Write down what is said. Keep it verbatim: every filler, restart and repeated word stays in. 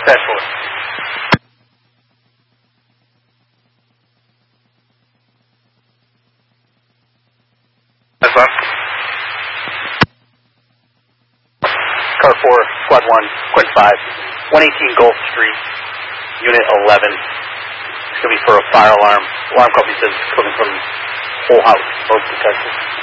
ten four. That's up. Car four, squad one, Quint five, one eighteen Gulf Street, unit eleven. It's going to be for a fire alarm. Alarm company says it's coming from Whole House, Both Texas.